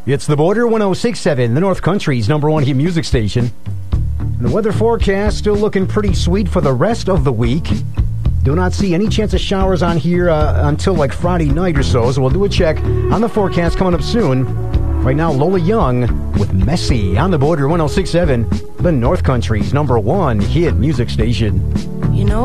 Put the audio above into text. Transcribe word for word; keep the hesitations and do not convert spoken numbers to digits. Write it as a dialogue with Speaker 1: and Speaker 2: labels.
Speaker 1: It's the Border one oh six point seven, the North Country's number one hit music station. And the weather forecast still looking pretty sweet for the rest of the week. Do not see any chance of showers on here uh, until like Friday night or so, so we'll do a check on the forecast coming up soon. Right now, Lola Young with Messy on the Border one oh six point seven, the North Country's number one hit music station.
Speaker 2: You know